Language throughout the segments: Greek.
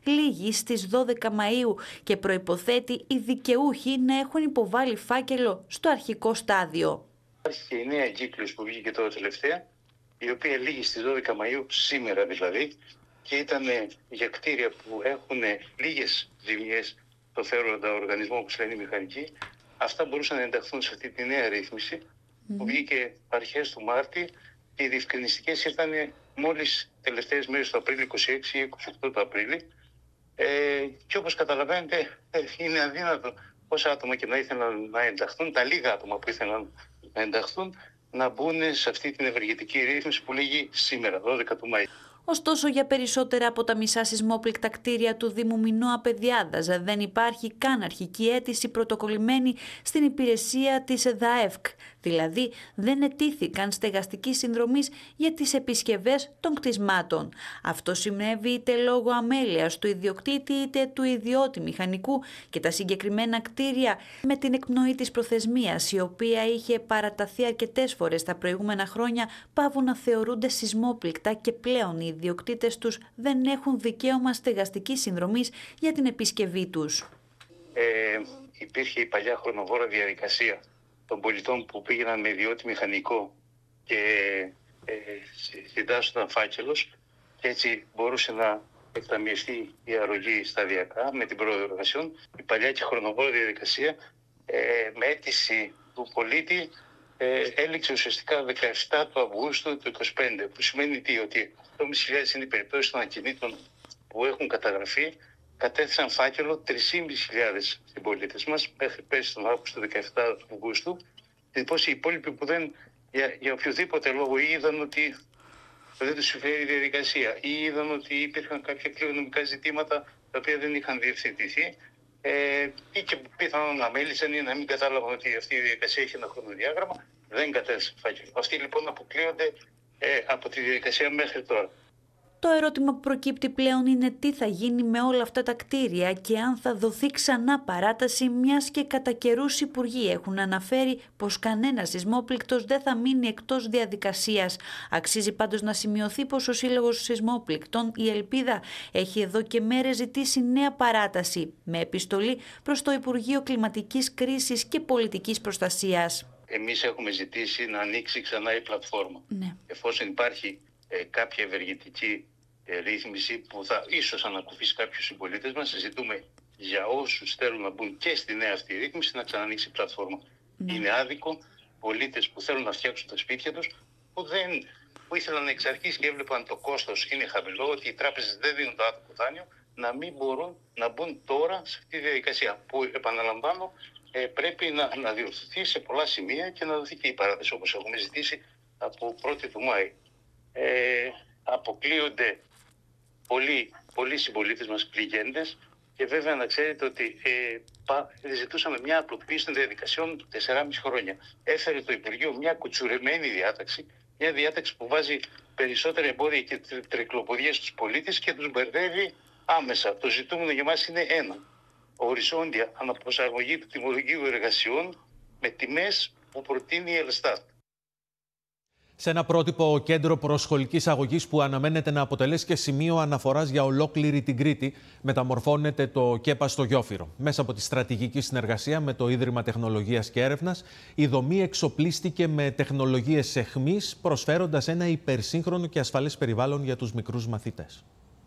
λήγει στις 12 Μαΐου και προϋποθέτει οι δικαιούχοι να έχουν υποβάλει φάκελο στο αρχικό στάδιο. Υπάρχει και η νέα εγκύκλιος που βγήκε τώρα τελευταία, η οποία λήγει στις 12 Μαΐου, σήμερα δηλαδή, και ήταν για κτίρια που έχουν λίγες ζημιές στο φέροντα οργανισμό, όπως λένε οι μηχανικοί. Αυτά μπορούσαν να ενταχθούν σε αυτή τη νέα ρύθμιση που βγήκε αρχές του Μάρτη, και οι διευκρινιστικές ήρθαν μόλις τελευταίες μέρες του Απρίλη, 26 ή 28 του Απρίλη. Και όπως καταλαβαίνετε, είναι αδύνατο όσα άτομα και να ήθελαν να ενταχθούν, τα λίγα άτομα που ήθελαν να ενταχθούν, να μπουν σε αυτή την ευεργετική ρύθμιση που λήγει σήμερα, 12 του Μαΐου. Ωστόσο, για περισσότερα από τα μισά σεισμόπληκτα κτίρια του Δήμου Μινώα Παιδιάδας δεν υπάρχει καν αρχική αίτηση πρωτοκολλημένη στην υπηρεσία της ΔΑΕΦΚ. Δηλαδή, δεν ετήθηκαν στεγαστική συνδρομής για τις επισκευές των κτισμάτων. Αυτό συνέβη είτε λόγω αμέλειας του ιδιοκτήτη είτε του ιδιώτη μηχανικού, και τα συγκεκριμένα κτίρια με την εκπνοή της προθεσμίας, η οποία είχε παραταθεί αρκετές φορές τα προηγούμενα χρόνια, πάβουν να θεωρούνται σεισμόπληκτα και πλέον οι ιδιοκτήτες τους δεν έχουν δικαίωμα στεγαστικής συνδρομής για την επισκευή τους. Υπήρχε η παλιά χρονοβόρα διαδικασία των πολιτών που πήγαιναν με ιδιώτη μηχανικό και συντάσσονταν φάκελος, και έτσι μπορούσε να εκταμιευτεί η αρρωγή σταδιακά με την πρόοδο εργασιών. Η παλιά και χρονοβόρα διαδικασία με αίτηση του πολίτη έληξε ουσιαστικά 17 του Αυγούστου του 2025, που σημαίνει ότι 8.500 είναι οι περιπτώσεις των ακινήτων που έχουν καταγραφεί. Κατέθεσαν φάκελο 3.500 συμπολίτες μας μέχρι πέρσι τον Αύγουστο, 17 Αυγούστου. Λοιπόν, οι υπόλοιποι που δεν, για οποιοδήποτε λόγο, είδαν ότι δεν τους συμφέρει η διαδικασία ή είδαν ότι υπήρχαν κάποια κληρονομικά ζητήματα τα οποία δεν είχαν διευθετηθεί, ή και πιθανόν να μέλησαν ή να μην κατάλαβαν ότι αυτή η διαδικασία έχει ένα χρονοδιάγραμμα, δεν κατέθεσαν φάκελο. Αυτοί λοιπόν αποκλείονται από τη διαδικασία μέχρι τώρα. Το ερώτημα που προκύπτει πλέον είναι τι θα γίνει με όλα αυτά τα κτίρια και αν θα δοθεί ξανά παράταση, μιας και κατά καιρούς υπουργοί έχουν αναφέρει πως κανένας σεισμόπληκτος δεν θα μείνει εκτός διαδικασίας. Αξίζει πάντως να σημειωθεί πως ο Σύλλογος Σεισμόπληκτων, η Ελπίδα, έχει εδώ και μέρες ζητήσει νέα παράταση με επιστολή προς το Υπουργείο Κλιματικής Κρίσης και Πολιτικής Προστασίας. Εμείς έχουμε ζητήσει να ανοίξει ξανά η πλατφόρμα. Ναι. Εφόσον υπάρχει κάποια ευεργετική ρύθμιση που θα ίσως ανακουφίσει κάποιους συμπολίτες μας, ζητούμε για όσους θέλουν να μπουν και στη νέα αυτή ρύθμιση να ξανανοίξει η πλατφόρμα. Είναι άδικο πολίτες που θέλουν να φτιάξουν τα σπίτια τους, που ήθελαν εξ αρχής και έβλεπαν το κόστος είναι χαμηλό, ότι οι τράπεζες δεν δίνουν το άτομο δάνειο, να μην μπορούν να μπουν τώρα σε αυτή τη διαδικασία που, επαναλαμβάνω, πρέπει να διορθωθεί σε πολλά σημεία και να δοθεί και η παράταση, όπως έχουμε ζητήσει από 1η του Μάη. Αποκλείονται πολλοί συμπολίτες μας, πληγέντες, και βέβαια να ξέρετε ότι ζητούσαμε μια απλοποίηση των διαδικασιών 4,5 χρόνια. Έφερε το Υπουργείο μια κουτσουρεμένη διάταξη, μια διάταξη που βάζει περισσότερα εμπόδια και τρικλοποδίες στους πολίτες και τους μπερδεύει άμεσα. Το ζητούμενο για μας είναι ένα: οριζόντια αναπροσαρμογή του τιμολογίου εργασιών με τιμές που προτείνει η Ελστάτ. Σε ένα πρότυπο κέντρο προσχολικής αγωγής που αναμένεται να αποτελέσει και σημείο αναφοράς για ολόκληρη την Κρήτη, μεταμορφώνεται το ΚΕΠΑ στο Γιόφυρο. Μέσα από τη στρατηγική συνεργασία με το Ίδρυμα Τεχνολογίας και Έρευνας, η δομή εξοπλίστηκε με τεχνολογίες εχμής, προσφέροντας ένα υπερσύγχρονο και ασφαλές περιβάλλον για τους μικρούς μαθητές.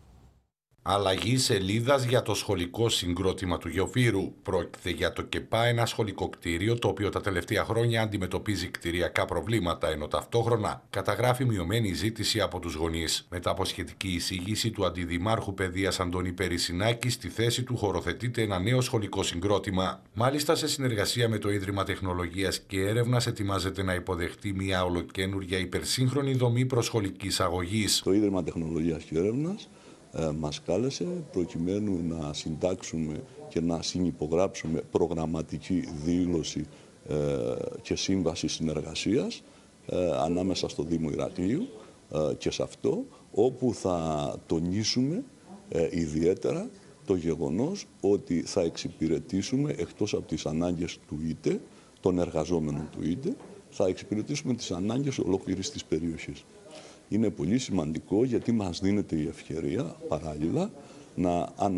Αλλαγή σελίδας για το σχολικό συγκρότημα του Γιοφύρου. Πρόκειται για το ΚΕΠΑ, ένα σχολικό κτίριο το οποίο τα τελευταία χρόνια αντιμετωπίζει κτηριακά προβλήματα, ενώ ταυτόχρονα καταγράφει μειωμένη ζήτηση από τους γονείς. Μετά από σχετική εισήγηση του Αντιδημάρχου Παιδείας Αντώνη Περισσινάκη, στη θέση του χωροθετείται ένα νέο σχολικό συγκρότημα. Μάλιστα, σε συνεργασία με το Ίδρυμα Τεχνολογίας και Έρευνας, ετοιμάζεται να υποδεχτεί μια ολοκένουργια υπερσύγχρονη δομή προσχολικής αγωγής. Το Ίδρυμα Τεχνολογίας και Έρευνας μας κάλεσε προκειμένου να συντάξουμε και να συνυπογράψουμε προγραμματική δήλωση και σύμβαση συνεργασίας ανάμεσα στο Δήμο Ηρακλείου και σε αυτό, όπου θα τονίσουμε ιδιαίτερα το γεγονός ότι θα εξυπηρετήσουμε, εκτός από τις ανάγκες του ΙΤΕ, των εργαζόμενων του ΙΤΕ, θα εξυπηρετήσουμε τις ανάγκες ολόκληρης της περιοχής. Είναι πολύ σημαντικό γιατί μας δίνεται η ευκαιρία παράλληλα να